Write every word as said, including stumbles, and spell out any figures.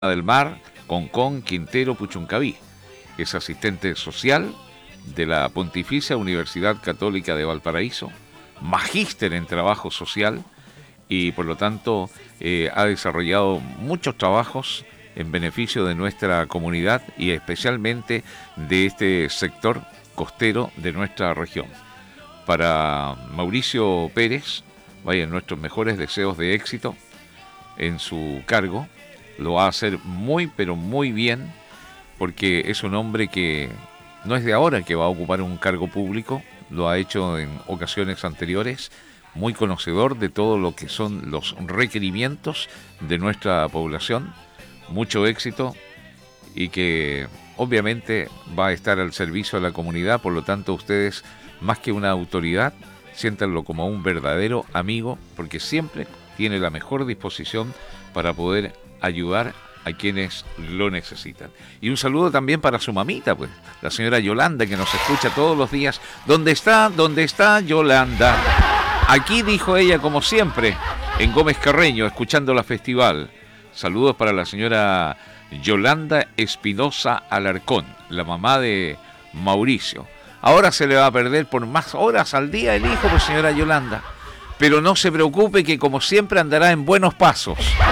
del Mar, Concón, Quintero, Puchuncaví. Es asistente social de la Pontificia Universidad Católica de Valparaíso, magíster en trabajo social y por lo tanto eh, ha desarrollado muchos trabajos en beneficio de nuestra comunidad y especialmente de este sector costero de nuestra región. Para Mauricio Pérez, vayan nuestros mejores deseos de éxito en su cargo. Lo va a hacer muy pero muy bien, porque es un hombre que no es de ahora que va a ocupar un cargo público, lo ha hecho en ocasiones anteriores, muy conocedor de todo lo que son los requerimientos de nuestra población, mucho éxito y que obviamente va a estar al servicio de la comunidad. Por lo tanto, ustedes, más que una autoridad, siéntanlo como un verdadero amigo, porque siempre tiene la mejor disposición para poder ayudar a quienes lo necesitan. Y un saludo también para su mamita, pues, la señora Yolanda, que nos escucha todos los días. ¿Dónde está? ¿Dónde está Yolanda? Aquí, dijo ella, como siempre, en Gómez Carreño, escuchando la festival. Saludos para la señora Yolanda Espinosa Alarcón, la mamá de Mauricio. Ahora se le va a perder por más horas al día el hijo, pues, señora Yolanda. Pero no se preocupe, que como siempre andará en buenos pasos.